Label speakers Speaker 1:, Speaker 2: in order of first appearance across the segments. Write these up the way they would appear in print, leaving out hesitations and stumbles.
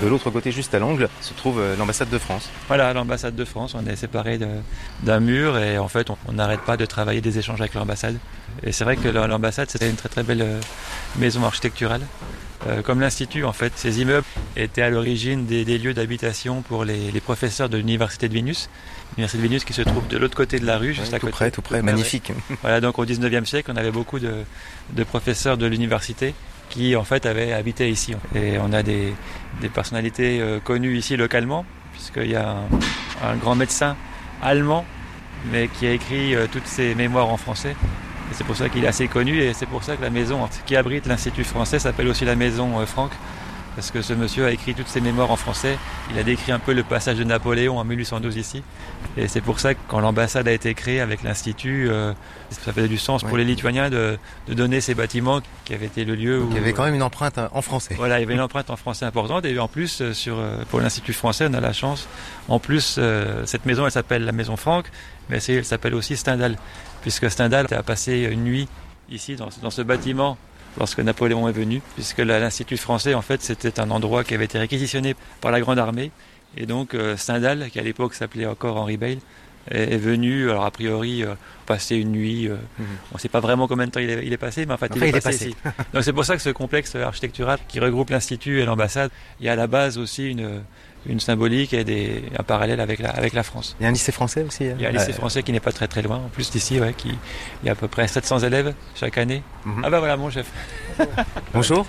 Speaker 1: de l'autre côté, juste à l'angle, se trouve l'ambassade de France.
Speaker 2: Voilà, l'ambassade de France, on est séparés d'un mur et en fait on n'arrête pas de travailler des échanges avec l'ambassade. Et c'est vrai que l'ambassade c'était une très très belle maison architecturale. Comme l'Institut, en fait, ces immeubles étaient à l'origine des lieux d'habitation pour les professeurs de l'Université de Vénus. L'Université de Vénus qui se trouve de l'autre côté de la rue, juste à côté.
Speaker 1: Tout près, magnifique.
Speaker 2: Voilà, donc au 19e siècle, on avait beaucoup de professeurs de l'université qui, en fait, avaient habité ici. Et on a des personnalités connues ici localement, puisqu'il y a un grand médecin allemand, mais qui a écrit toutes ses mémoires en français. Et c'est pour ça qu'il est assez connu et c'est pour ça que la maison qui abrite l'Institut français s'appelle aussi la maison Franck. Parce que ce monsieur a écrit toutes ses mémoires en français. Il a décrit un peu le passage de Napoléon en 1812 ici. Et c'est pour ça que quand l'ambassade a été créée avec l'Institut, ça faisait du sens pour les Lituaniens de donner ces bâtiments qui avaient été le lieu où...
Speaker 1: Il y avait quand même une empreinte en français.
Speaker 2: Voilà, il y avait une empreinte en français importante. Et en plus, pour l'Institut français, on a la chance. En plus, cette maison, elle s'appelle la maison Franck, mais elle s'appelle aussi Stendhal. Puisque Stendhal a passé une nuit ici, dans ce bâtiment, lorsque Napoléon est venu, puisque l'Institut français, en fait, c'était un endroit qui avait été réquisitionné par la Grande Armée. Et donc, Stendhal, qui à l'époque s'appelait encore Henri Beyle, est venu, alors a priori, passer une nuit. On ne sait pas vraiment combien de temps il est passé, mais en fait, il est passé ici. Donc, c'est pour ça que ce complexe architectural qui regroupe l'Institut et l'ambassade, il y a à la base aussi une symbolique et un parallèle avec la France.
Speaker 1: Il y a un lycée français aussi.
Speaker 2: Il y a un lycée français qui n'est pas très très loin, en plus d'ici, il y a à peu près 700 élèves chaque année. Ah bah voilà mon chef.
Speaker 1: Bonjour.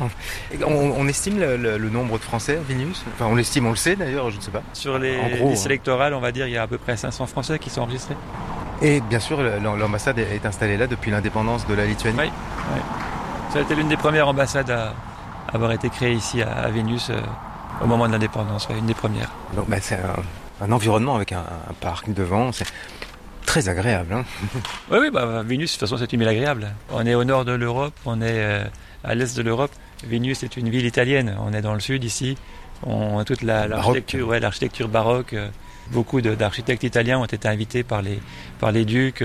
Speaker 1: On estime le nombre de Français à Vilnius ? Enfin on l'estime, on le sait d'ailleurs, je ne sais pas.
Speaker 2: Sur les listes électorales, on va dire, il y a à peu près 500 Français qui sont enregistrés.
Speaker 1: Et bien sûr, l'ambassade est installée là depuis l'indépendance de la Lituanie.
Speaker 2: Oui. Ça a été l'une des premières ambassades à avoir été créée ici à Vilnius. Au moment de l'indépendance, une des premières.
Speaker 1: Donc, c'est un environnement avec un parc devant, c'est très agréable. Hein.
Speaker 2: Oui, Vilnius, de toute façon, c'est une ville agréable. On est au nord de l'Europe, on est à l'est de l'Europe. Vilnius est une ville italienne, on est dans le sud ici. On a toute l'architecture baroque. Beaucoup d'architectes italiens ont été invités par les ducs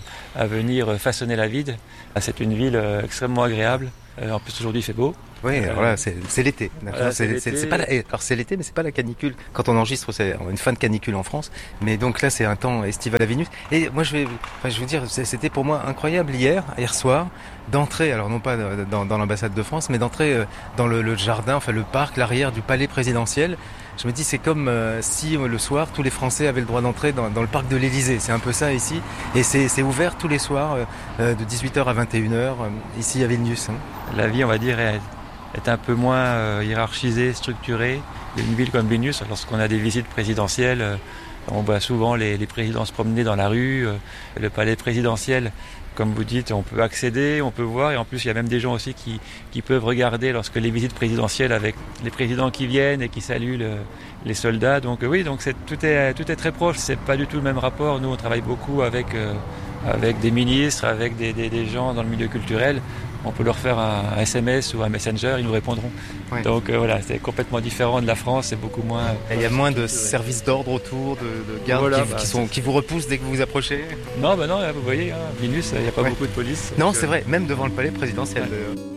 Speaker 2: à venir façonner la ville. C'est une ville extrêmement agréable. En plus, aujourd'hui, il fait beau.
Speaker 1: Oui, voilà, c'est l'été. Voilà, c'est l'été, mais c'est pas la canicule. Quand on enregistre, c'est une fin de canicule en France. Mais donc là, c'est un temps estival à Vilnius. Et moi, je vais vous dire, c'était pour moi incroyable hier soir, d'entrer, alors non pas dans l'ambassade de France, mais d'entrer dans le jardin, enfin le parc, l'arrière du palais présidentiel. Je me dis, c'est comme si le soir, tous les Français avaient le droit d'entrer dans le parc de l'Élysée. C'est un peu ça ici. Et c'est ouvert tous les soirs, de 18h à 21h, ici à Vilnius. Hein.
Speaker 2: La vie, on va dire, est un peu moins hiérarchisée, structurée. Une ville comme Vilnius, lorsqu'on a des visites présidentielles, on voit souvent les présidents se promener dans la rue. Le palais présidentiel, comme vous dites, on peut accéder, on peut voir. Et en plus, il y a même des gens aussi qui peuvent regarder lorsque les visites présidentielles avec les présidents qui viennent et qui saluent les soldats. Donc oui, tout est très proche. C'est pas du tout le même rapport. Nous, on travaille beaucoup avec des ministres, avec des gens dans le milieu culturel. On peut leur faire un SMS ou un Messenger, ils nous répondront. Oui. Donc voilà, c'est complètement différent de la France, c'est beaucoup moins...
Speaker 1: Il y a moins de services d'ordre autour, de gardes qui vous repoussent dès que vous vous approchez ?
Speaker 2: Non, vous voyez, Vilnius, il n'y a pas beaucoup de police.
Speaker 1: Non, c'est vrai, même devant le palais présidentiel. Ouais.